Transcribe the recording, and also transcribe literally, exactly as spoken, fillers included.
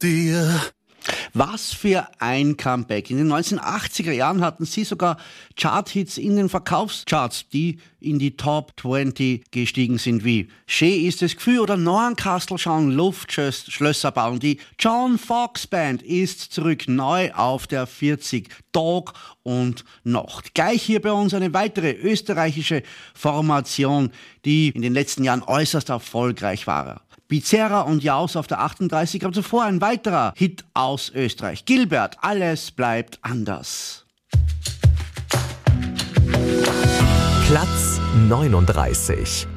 dir. Was für ein Comeback. In den neunzehnhundertachtziger Jahren hatten sie sogar Charthits in den Verkaufscharts, die in die Top zwanzig gestiegen sind, wie Schön ist das Gefühl oder Neuenkastel schauen Luftschlösser bauen. Die John Fox Band ist zurück, neu auf der vierzig, Tag und Nacht. Gleich hier bei uns eine weitere österreichische Formation, die in den letzten Jahren äußerst erfolgreich war. Bizerra und Jaus auf der achtunddreißig, aber zuvor ein weiterer Hit aus Österreich. Gilbert, alles bleibt anders. Platz neununddreißig.